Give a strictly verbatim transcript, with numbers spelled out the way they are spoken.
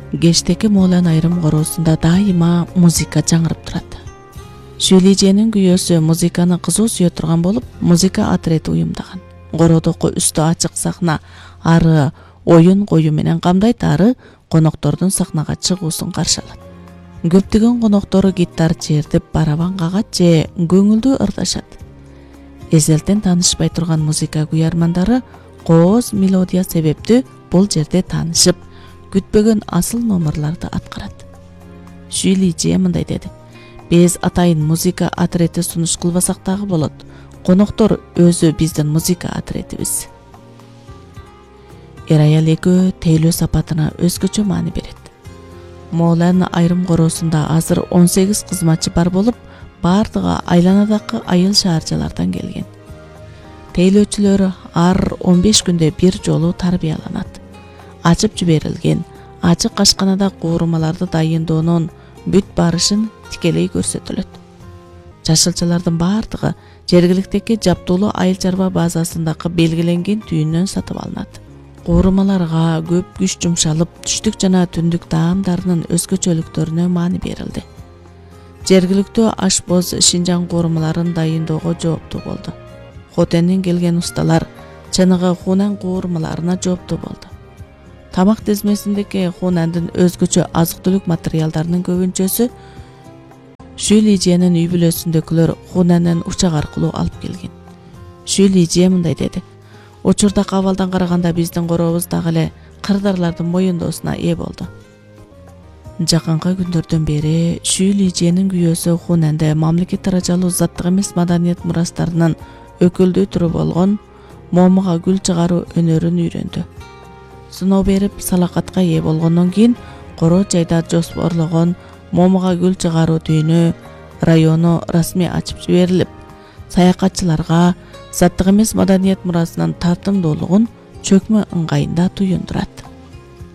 Кештеки Моолан айрым короосунда дайыма музыка жаңырып турат. Шүйлиженин күйөөсү музыканы кызуу сүйө турган болуп, музыка отрети уюмдаган. Кородоку үстү ачык сахна ары оюн коюу менен камдайт, ары коноктордун сахнага чыгуусун каршы алат. Көптөгөн коноктору гитар чертип, барабан кагат же көңүлдүү ырдашат. Эзелтен таанышпай турган музыка күйөрмандары кооз мелодия себептүү бул жерде таанышып, күтпөгөн асыл номерларды аткарат. Шүйлиже мындай деди: "Биз атайын музыка отрети сунуш кылбасак дагы болот. Коноктор өзү биздин музыка отретибиз." Эр аял экөө тейлөө сапатына өзгөчө маани берет. Моолан айрым короосунда азыр он сегиз кызматчы бар болуп, бардыгы айланадагы айыл шаарчалардан келген. Тейлөөчүлөр ар он беш күндө бир жолу тарбияланат. Ачып жиберилген ачык ашканада куурмаларды дайындоонун бүт барышын тикелей көрсөтүлөт. Жашылчалардын бардыгы жергиликтеги жаптуулуу айыл чарба базасындагы белгиленген түйүнөн сатып алынат. Куурмаларга көп күч жумшалып, түштүк жана түндүк таамдарынын өзгөчөлүктөрүнө маани берилди. Жергиликтүү ашпоз Шинжаң куурмаларын дайындоого жооптуу болду. Хотенден келген усталар чыныгы Хунан куурмаларына жооптуу болду. Тамак тизмесиндеги Хунандын өзгөчө азык-түлүк материалдарынын көбүнчөсү Шүйлиженин үй бүлөсүндөгүлөр Хунандан учак аркылуу алып келген. Шүйлиже мындай деди: "Учурда абалдан караганда биздин корообуз дагы эле кырдарлардын моюндоосуна ээ болду." Жакынкы күндөрдөн бери Шүйлиженин күйөөсү Хунанда мамлекет даражалуу заттык эмес маданият мурастарынын өкүлдүү түрү болгон момуга гүл чыгаруу өнөрүн үйрөндү. Сыноо берип салакатка ээ болгондон кийин Коро жайда жоспорлогон момуга гүл чыгаруу дүйнө району расмий ачып жиберилип, саякатчыларга заттык эмес маданият мурасынын тартымдуулугун чөкмө ыңгайында туюндурат.